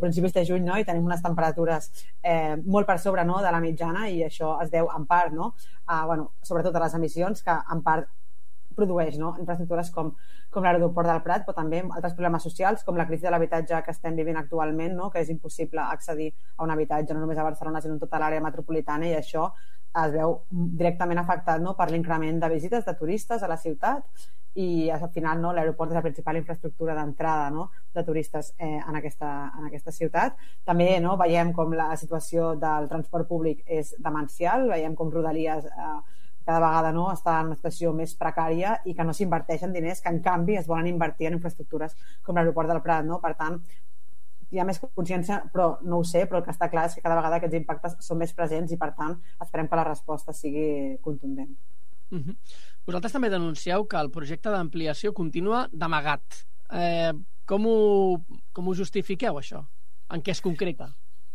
principis de juny, no? I tenim unes temperatures molt per sobre, no? De la mitjana, i això es deu en part, no? Sobretot a les emissions que en part produeix, no? Infraestructures com l'aeroport del Prat, però també altres problemes socials com la crisi de l'habitatge que estem vivint actualment, no? Que és impossible accedir a un habitatge no només a Barcelona sinó en tota l'àrea metropolitana, i això es veu directament afectat, no? Per l'increment de visites de turistes a la ciutat, i al final, no? L'aeroport és la principal infraestructura d'entrada, no? De turistes en aquesta ciutat. També, no? Veiem com la situació del transport públic és demencial, veiem com Rodalies cada vegada, no? Està en una situació més precària i que no s'inverteixen diners que en canvi es volen invertir en infraestructures com l'aeroport del Prat, no? Per tant, hi ha més consciència, però no ho sé, però el que està clar és que cada vegada aquests impactes són més presents i per tant esperem que la resposta sigui contundent. Vosaltres també denuncieu que el projecte d'ampliació continua d'amagat. Com ho justifiqueu, això? En què es concreta?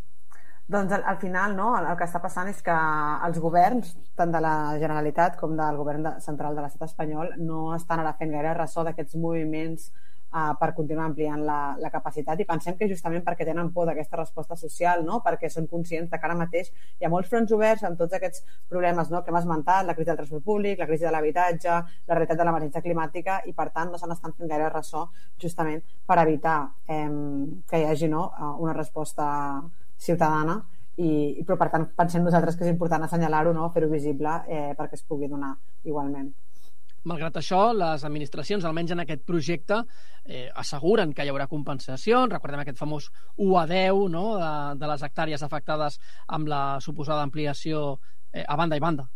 Doncs al final, no, el que està passant és que els governs, tant de la Generalitat com del govern central de l'estat espanyol, no estan ara fent gaire ressò d'aquests moviments per continuar ampliant la capacitat, i pensem que justament perquè tenen por d'aquesta resposta social, no? Perquè són conscients que ara mateix hi ha molts fronts oberts amb tots aquests problemes, no? Que hem esmentat, la crisi del transport públic, la crisi de l'habitatge, la realitat de l'emergència climàtica, i per tant no se n'estan fent gaire ressò justament per evitar que hi hagi, no? Una resposta ciutadana, però per tant pensem nosaltres que és important assenyalar-ho, no? Fer-ho visible perquè es pugui donar igualment. Malgrat això, les administracions, almenys en aquest projecte, asseguren que hi haurà compensacions. Recordem aquest famós 1 a 10, no? de les hectàrees afectades amb la suposada ampliació a banda i banda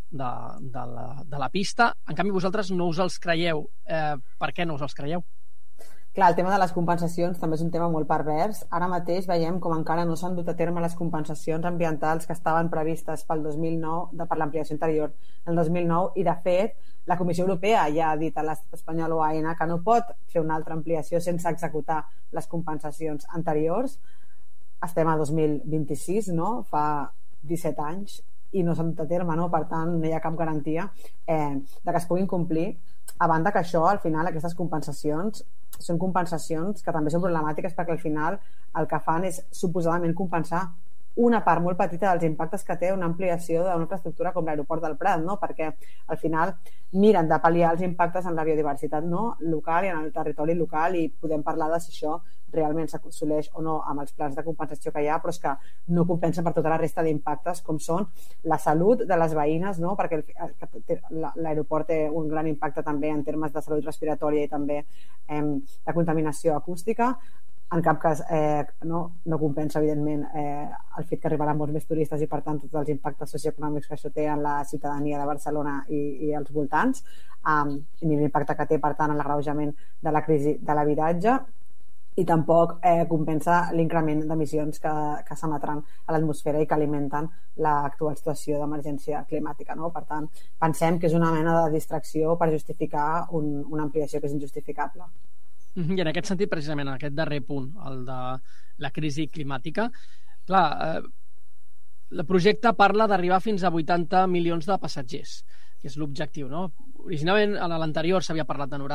de la pista. En canvi, vosaltres no us els creieu. Per què no us els creieu? Clar, el tema de les compensacions també és un tema molt pervers. Ara mateix veiem com encara no s'han dut a terme les compensacions ambientals que estaven previstes pel 2009, per l'ampliació anterior del 2009, i de fet la Comissió Europea ja ha dit a l'estat espanyol o a AENA que no pot fer una altra ampliació sense executar les compensacions anteriors. Estem a 2026, no? Fa 17 anys i no s'han dut a terme, no? Per tant, no hi ha cap garantia de que es puguin complir, a banda que això, al final, aquestes compensacions són compensacions que també són problemàtiques perquè al final el que fan és suposadament compensar una part molt petita dels impactes que té una ampliació d'una infraestructura com l'aeroport del Prat, no? Perquè al final miren de pal·liar els impactes en la biodiversitat, no? Local i en el territori local, i podem parlar de si això realment s'assoleix o no amb els plans de compensació que hi ha, però és que no compensen per tota la resta d'impactes com són la salut de les veïnes, no? Perquè l'aeroport té un gran impacte també en termes de salut respiratòria i també de contaminació acústica. En cap cas no compensa, evidentment, el fet que arribaran molts més turistes i, per tant, tots els impactes socioeconòmics que això té en la ciutadania de Barcelona i els voltants, ni l'impacte que té, per tant, en l'agreujament de la crisi de l'habitatge, i tampoc compensa l'increment d'emissions que s'emetran a l'atmosfera i que alimenten l'actual situació d'emergència climàtica, no? Per tant, pensem que és una mena de distracció per justificar una ampliació que és injustificable. I en aquest sentit, precisament, en aquest darrer punt, el de la crisi climàtica, clar, el projecte parla d'arribar fins a 80 milions de passatgers, que és l'objectiu, no? Originalment, a l'anterior s'havia parlat de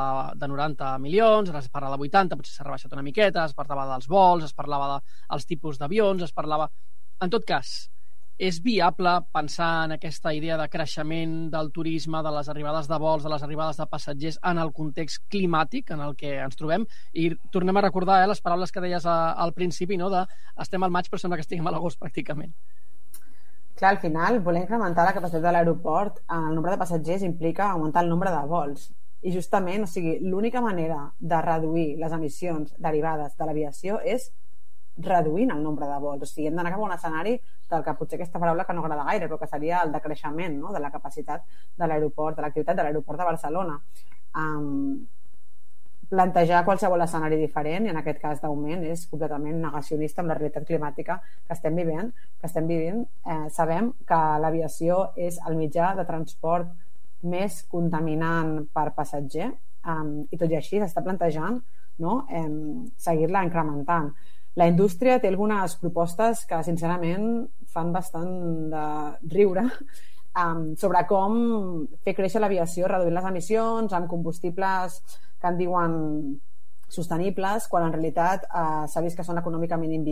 90 milions, ara es parla de 80, potser s'ha rebaixat una miqueta, es parlava dels vols, es parlava dels tipus d'avions, es parlava... En tot cas, és viable pensar en aquesta idea de creixement del turisme, de les arribades de vols, de les arribades de passatgers en el context climàtic en el que ens trobem? I tornem a recordar les paraules que deies al principi, no? De estem al maig però sembla que estiguem a l'agost pràcticament. Clar, al final, voler incrementar la capacitat de l'aeroport en el nombre de passatgers implica augmentar el nombre de vols. I justament, l'única manera de reduir les emissions derivades de l'aviació és reduint el nombre de vols. Hem d'anar cap a un escenari del que potser aquesta paraula que no agrada gaire, però que seria el de creixement, no? De la capacitat de l'aeroport, de l'activitat de l'aeroport de Barcelona. Plantejar qualsevol escenari diferent, i en aquest cas d'augment, és completament negacionista amb la realitat climàtica que estem vivint. Sabem que l'aviació és el mitjà de transport més contaminant per passatger, i tot i així s'està plantejant, no? Seguir-la incrementant. La indústria té algunes propostes que, sincerament, fan bastant de riure sobre com fer créixer l'aviació reduint les emissions amb combustibles que en diuen sostenibles, quan en realitat s'ha vist que són econòmicament inviables